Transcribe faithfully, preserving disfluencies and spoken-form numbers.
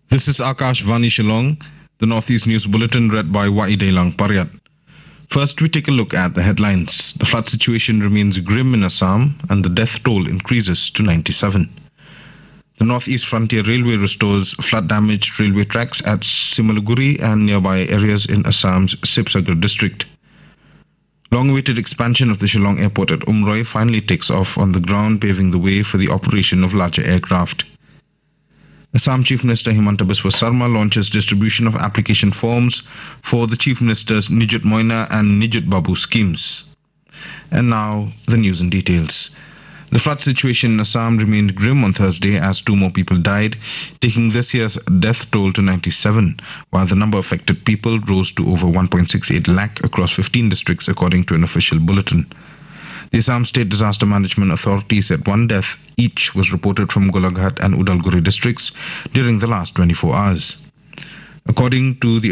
This is Akash Vani Shillong, the Northeast News Bulletin read by Waidelang Paryat. First, we take a look at the headlines. The flood situation remains grim in Assam and the death toll increases to ninety-seven. The Northeast Frontier Railway restores flood-damaged railway tracks at Simalaguri and nearby areas in Assam's Sibsagar district. Long-awaited expansion of the Shillong Airport at Umroi finally takes off on the ground, paving the way for the operation of larger aircraft. Assam Chief Minister Himanta Biswa Sarma launches distribution of application forms for the Chief Minister's Nijut Moina and Nijut Babu schemes. And now, the news in details. The flood situation in Assam remained grim on Thursday as two more people died, taking this year's death toll to ninety-seven, while the number of affected people rose to over one point six eight lakh across fifteen districts according to an official bulletin. The Assam State Disaster Management Authority said one death each was reported from Golaghat and Udalguri districts during the last twenty-four hours. According to the